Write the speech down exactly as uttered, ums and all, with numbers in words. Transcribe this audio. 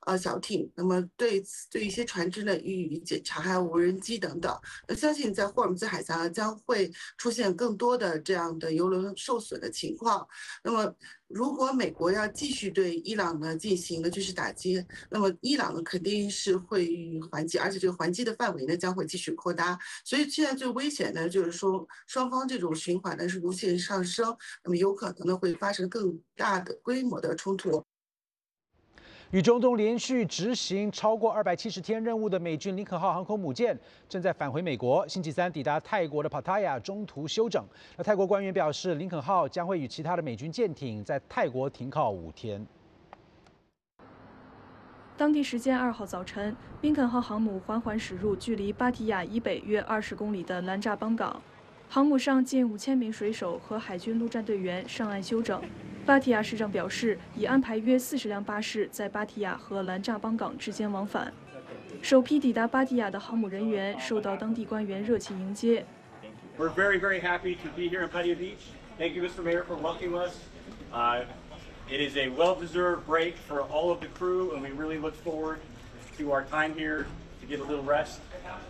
呃小艇，那么对对一些船只呢予以检查，还有无人机等等。那相信在霍尔木兹海峡将会出现更多的这样的油轮受损的情况。那么，如果美国要继续对伊朗呢进行了军事打击，那么伊朗呢肯定是会予以还击，而且这个还击的范围呢将会继续扩大。所以现在最危险的就是说，双方这种循环呢是无限上升，那么有可能呢会发生更大的规模的冲突。 与中东连续执行超过二百七十天任务的美军林肯号航空母舰正在返回美国，星期三抵达泰国的帕塔亚，中途休整。那泰国官员表示，林肯号将会与其他的美军舰艇在泰国停靠五天。 当地时间二号早晨，林肯号航母缓缓驶入距离芭提雅以北约二十公里的兰扎邦港。航母上近五千名水手和海军陆战队员上岸休整。芭提雅市长表示，已安排约四十辆巴士在芭提雅和兰扎邦港之间往返。首批抵达芭提雅的航母人员受到当地官员热情迎接。 We're very, very happy to be here in Pattaya Beach. Thank you, Mister Mayor, for welcoming us. Uh, it is a well-deserved break for all of the crew, and we really look forward to our time here to get a little rest.